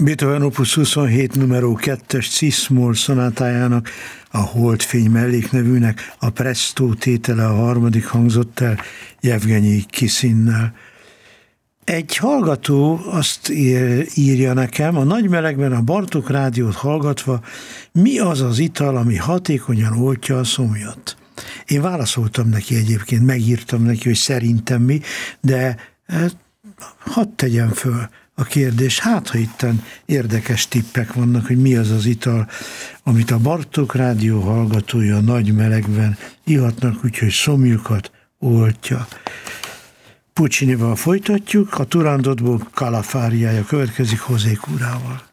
Beethoven Opus 27 numero 2-es Cis-moll szonátájának, a Holdfény melléknevűnek a Presto tétele a harmadik hangzott el Jevgenyi Kiszinnel. Egy hallgató azt írja nekem, a nagy melegben a Bartók rádiót hallgatva, mi az az ital, ami hatékonyan oltja a szomjat? Én válaszoltam neki egyébként, megírtam neki, hogy szerintem mi, de hadd tegyem föl a kérdés, hát ha itten érdekes tippek vannak, hogy mi az az ital, amit a Bartók rádió hallgatói a nagy melegben ihatnak, úgyhogy szomjukat oltja. Puccinival folytatjuk, a Turandotból Kalafáriája következik José Curával.